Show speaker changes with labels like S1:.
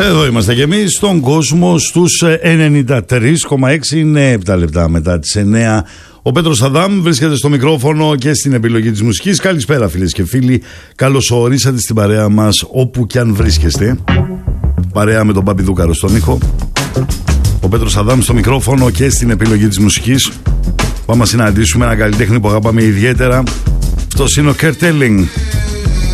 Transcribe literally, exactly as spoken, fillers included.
S1: Εδώ είμαστε και εμείς στον κόσμο στους ενενήντα τρία κόμμα έξι. Είναι επτά λεπτά μετά τις εννέα. Ο Πέτρος Αδάμ βρίσκεται στο μικρόφωνο και στην επιλογή της μουσικής. Καλησπέρα φίλες και φίλοι. Καλώς ορίσατε στην παρέα μας όπου κι αν βρίσκεστε. Παρέα με τον Παπιδούκαρο στον ήχο. Ο Πέτρος Αδάμ στο μικρόφωνο και στην επιλογή της μουσικής. Πάμε να συναντήσουμε ένα καλλιτέχνη που αγαπάμε ιδιαίτερα. Αυτός είναι ο Kurt Elling.